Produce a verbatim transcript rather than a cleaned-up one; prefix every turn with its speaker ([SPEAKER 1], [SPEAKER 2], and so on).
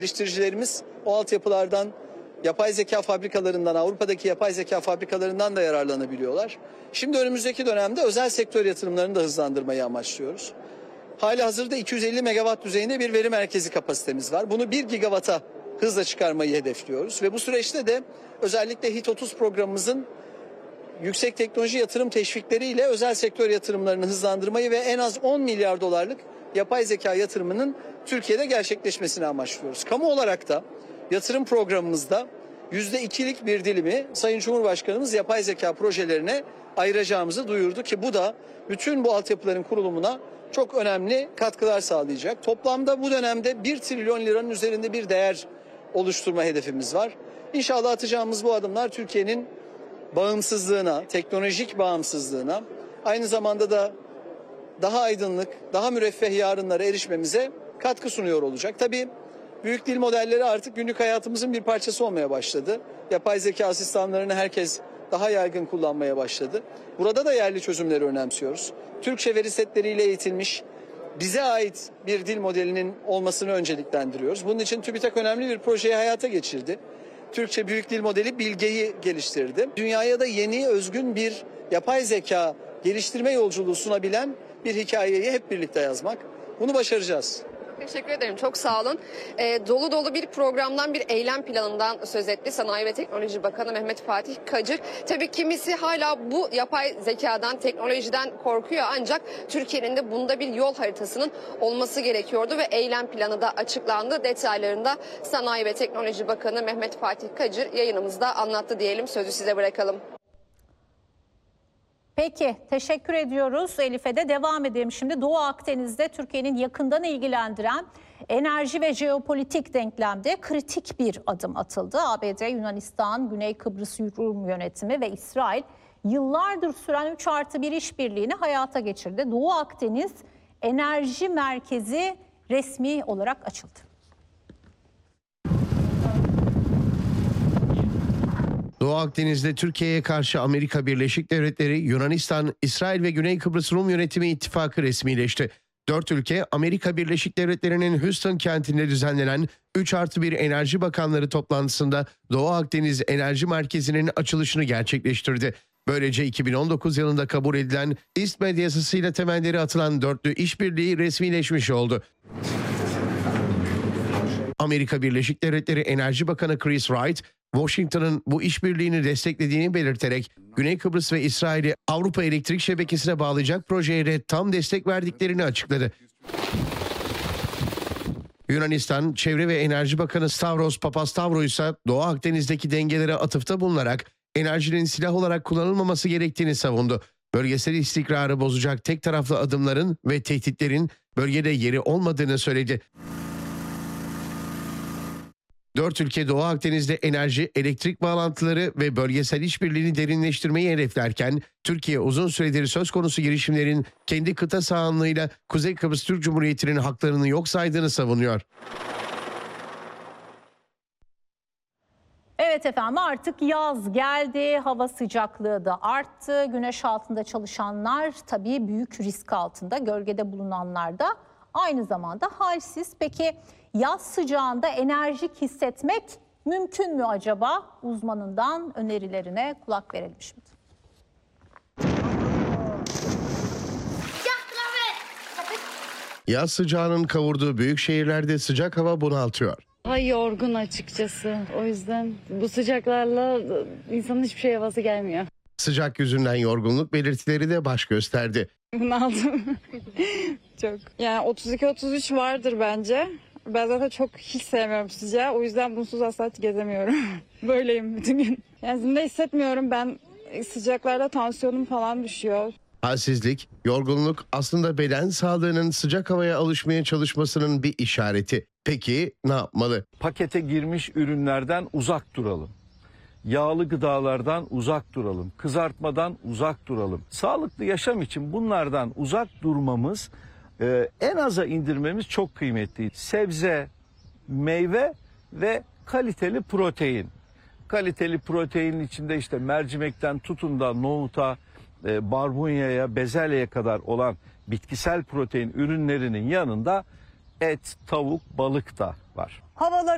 [SPEAKER 1] Geliştiricilerimiz o altyapılardan, yapay zeka fabrikalarından, Avrupa'daki yapay zeka fabrikalarından da yararlanabiliyorlar. Şimdi önümüzdeki dönemde özel sektör yatırımlarını da hızlandırmayı amaçlıyoruz. Hali hazırda iki yüz elli megawatt düzeyinde bir veri merkezi kapasitemiz var. Bunu bir gigawata hızla çıkarmayı hedefliyoruz. Ve bu süreçte de özellikle HİT otuz programımızın yüksek teknoloji yatırım teşvikleriyle özel sektör yatırımlarını hızlandırmayı ve en az on milyar dolarlık yapay zeka yatırımının Türkiye'de gerçekleşmesini amaçlıyoruz. Kamu olarak da yatırım programımızda yüzde ikilik bir dilimi Sayın Cumhurbaşkanımız yapay zeka projelerine ayıracağımızı duyurdu ki bu da bütün bu altyapıların kurulumuna çok önemli katkılar sağlayacak. Toplamda bu dönemde bir trilyon liranın üzerinde bir değer oluşturma hedefimiz var. İnşallah atacağımız bu adımlar Türkiye'nin bağımsızlığına, teknolojik bağımsızlığına, aynı zamanda da daha aydınlık, daha müreffeh yarınlara erişmemize katkı sunuyor olacak. Tabii büyük dil modelleri artık günlük hayatımızın bir parçası olmaya başladı. Yapay zeka asistanlarını herkes daha yaygın kullanmaya başladı. Burada da yerli çözümleri önemsiyoruz. Türkçe veri setleriyle eğitilmiş, bize ait bir dil modelinin olmasını önceliklendiriyoruz. Bunun için TÜBİTAK önemli bir projeyi hayata geçirdi. Türkçe büyük dil modeli Bilge'yi geliştirdi. Dünyaya da yeni, özgün bir yapay zeka geliştirme yolculuğu sunabilen bir hikayeyi hep birlikte yazmak. Bunu başaracağız.
[SPEAKER 2] Teşekkür ederim. Çok sağ olun. Ee, dolu dolu bir programdan, bir eylem planından söz etti Sanayi ve Teknoloji Bakanı Mehmet Fatih Kacır. Tabii kimisi hala bu yapay zekadan, teknolojiden korkuyor ancak Türkiye'nin de bunda bir yol haritasının olması gerekiyordu ve eylem planı da açıklandı. Detaylarını da Sanayi ve Teknoloji Bakanı Mehmet Fatih Kacır yayınımızda anlattı diyelim. Sözü size bırakalım.
[SPEAKER 3] Peki, teşekkür ediyoruz Elif'e de. Devam edelim şimdi. Doğu Akdeniz'de Türkiye'nin yakından ilgilendiren enerji ve jeopolitik denklemde kritik bir adım atıldı. A B D, Yunanistan, Güney Kıbrıs Rum Yönetimi ve İsrail yıllardır süren üç artı bir işbirliğini hayata geçirdi. Doğu Akdeniz Enerji Merkezi resmi olarak açıldı.
[SPEAKER 4] Doğu Akdeniz'de Türkiye'ye karşı Amerika Birleşik Devletleri, Yunanistan, İsrail ve Güney Kıbrıs Rum Yönetimi ittifakı resmileşti. Dört ülke Amerika Birleşik Devletleri'nin Houston kentinde düzenlenen üç artı bir Enerji Bakanları toplantısında Doğu Akdeniz Enerji Merkezi'nin açılışını gerçekleştirdi. Böylece iki bin on dokuz yılında kabul edilen İSTMED yasasıyla temelleri atılan dörtlü işbirliği resmileşmiş oldu. Amerika Birleşik Devletleri Enerji Bakanı Chris Wright, Washington'ın bu işbirliğini desteklediğini belirterek Güney Kıbrıs ve İsrail'i Avrupa elektrik şebekesine bağlayacak projeye de tam destek verdiklerini açıkladı. Yunanistan Çevre ve Enerji Bakanı Stavros Papastavro ise Doğu Akdeniz'deki dengelere atıfta bulunarak enerjinin silah olarak kullanılmaması gerektiğini savundu. Bölgesel istikrarı bozacak tek taraflı adımların ve tehditlerin bölgede yeri olmadığını söyledi. Dört ülke Doğu Akdeniz'de enerji, elektrik bağlantıları ve bölgesel işbirliğini derinleştirmeyi hedeflerken, Türkiye uzun süredir söz konusu girişimlerin kendi kıta sahanlığıyla Kuzey Kıbrıs Türk Cumhuriyeti'nin haklarını yok saydığını savunuyor.
[SPEAKER 3] Evet efendim, artık yaz geldi, hava sıcaklığı da arttı. Güneş altında çalışanlar tabii büyük risk altında, gölgede bulunanlar da aynı zamanda halsiz. Peki yaz sıcağında enerjik hissetmek mümkün mü acaba? Uzmanından önerilerine kulak verelim şimdi.
[SPEAKER 4] Yaz sıcağının kavurduğu büyük şehirlerde sıcak hava bunaltıyor.
[SPEAKER 5] Daha yorgun açıkçası. O yüzden bu sıcaklarla insanın hiçbir şey havası gelmiyor.
[SPEAKER 4] Sıcak yüzünden yorgunluk belirtileri de baş gösterdi.
[SPEAKER 5] Bunaldım. Çok. Yani otuz iki otuz üç vardır bence. Ben zaten çok hiç sevmiyorum sıcağı. O yüzden bunsuz asla gezemiyorum. Böyleyim bütün gün. Yani zinde hissetmiyorum. Ben sıcaklarda tansiyonum falan düşüyor.
[SPEAKER 4] Halsizlik, yorgunluk aslında beden sağlığının sıcak havaya alışmaya çalışmasının bir işareti. Peki ne yapmalı?
[SPEAKER 6] Pakete girmiş ürünlerden uzak duralım. Yağlı gıdalardan uzak duralım. Kızartmadan uzak duralım. Sağlıklı yaşam için bunlardan uzak durmamız, e, en aza indirmemiz çok kıymetli. Sebze, meyve ve kaliteli protein. Kaliteli proteinin içinde işte mercimekten tutun da nohuta, e, barbunyaya, bezelyeye kadar olan bitkisel protein ürünlerinin yanında et, tavuk, balık da var.
[SPEAKER 3] Havalar